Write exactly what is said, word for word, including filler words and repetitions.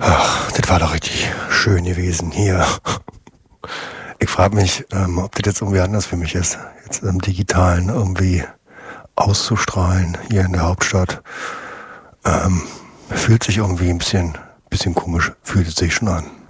Ach, das war doch richtig schön gewesen hier. Ich frage mich, ähm, ob das jetzt irgendwie anders für mich ist, jetzt im Digitalen irgendwie auszustrahlen hier in der Hauptstadt. Ähm, fühlt sich irgendwie ein bisschen, bisschen komisch, fühlt es sich schon an.